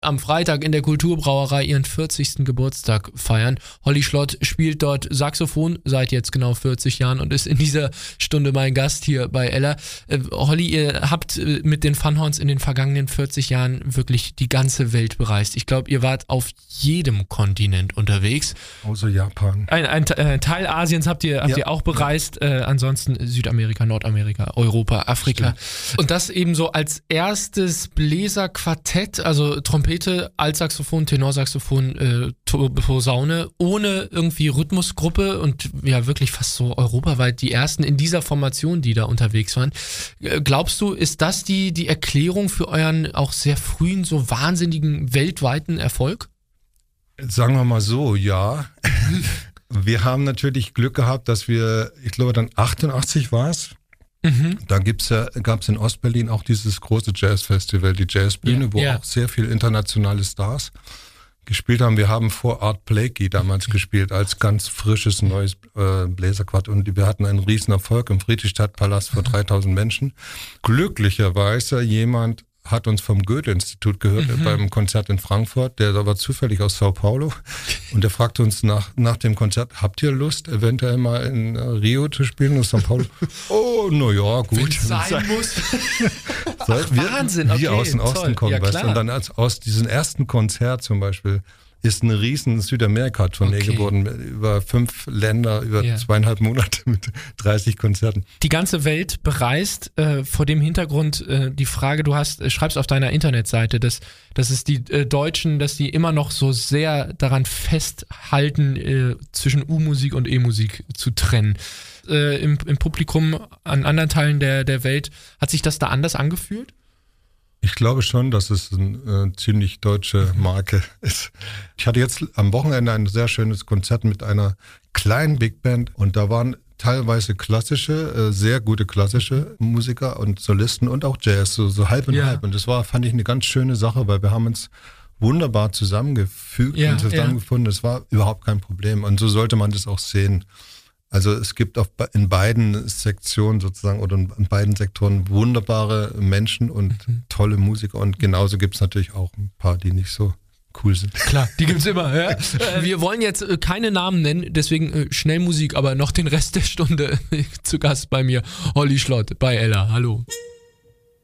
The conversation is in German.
am Freitag in der Kulturbrauerei ihren 40. Geburtstag feiern. Holly Schlott spielt dort Saxophon seit jetzt genau 40 Jahren und ist in dieser Stunde mein Gast hier bei Ella. Holly, ihr habt mit den Funhorns in den vergangenen 40 Jahren wirklich die ganze Welt bereist. Ich glaube, ihr wart auf jedem Kontinent unterwegs. Außer Japan. Ein Teil Asiens habt ihr auch bereist, ansonsten Südamerika, Nordamerika, Europa, Afrika. Stimmt. Und das eben so als erstes Bläserquartett, also Trompete, Altsaxophon, Tenorsaxophon, Posaune, ohne irgendwie Rhythmusgruppe und ja wirklich fast so europaweit die ersten in dieser Formation, die da unterwegs waren. Glaubst du, ist das die Erklärung für euren auch sehr frühen, so wahnsinnigen weltweiten Erfolg? Sagen wir mal so, ja. Wir haben natürlich Glück gehabt, dass wir, ich glaube dann 88 war es, da gab es in Ostberlin auch dieses große Jazzfestival, die Jazzbühne, wo auch sehr viele internationale Stars gespielt haben. Wir haben vor Art Blakey damals gespielt, als ganz frisches, neues Bläserquartett und wir hatten einen riesen Erfolg im Friedrichstadtpalast vor 3000 Menschen. Glücklicherweise jemand hat uns vom Goethe-Institut gehört beim Konzert in Frankfurt, der war zufällig aus Sao Paulo und der fragte uns nach dem Konzert, habt ihr Lust, eventuell mal in Rio zu spielen in Sao Paulo? Oh, naja, gut. Wenn es sein muss. Wahnsinn, okay, aus dem Osten kommen, ja, weißt du? Und dann aus diesem ersten Konzert zum Beispiel ist eine riesen Südamerika-Tournee geworden, über 5 Länder, über 2,5 Monate mit 30 Konzerten. Die ganze Welt bereist, vor dem Hintergrund die Frage, schreibst auf deiner Internetseite, dass es die Deutschen, dass die immer noch so sehr daran festhalten, zwischen U-Musik und E-Musik zu trennen. Im Publikum an anderen Teilen der Welt, hat sich das da anders angefühlt? Ich glaube schon, dass es eine ziemlich deutsche Marke ist. Ich hatte jetzt am Wochenende ein sehr schönes Konzert mit einer kleinen Big Band und da waren teilweise klassische, sehr gute klassische Musiker und Solisten und auch Jazz, so halb und halb. Und das fand ich eine ganz schöne Sache, weil wir haben uns wunderbar zusammengefügt und zusammengefunden. Das war überhaupt kein Problem und so sollte man das auch sehen. Also es gibt in beiden Sektionen sozusagen oder in beiden Sektoren wunderbare Menschen und tolle Musiker und genauso gibt es natürlich auch ein paar, die nicht so cool sind. Klar, die gibt's immer. Ja. Wir wollen jetzt keine Namen nennen, deswegen schnell Musik, aber noch den Rest der Stunde zu Gast bei mir, Holly Schlott bei Ella. Hallo.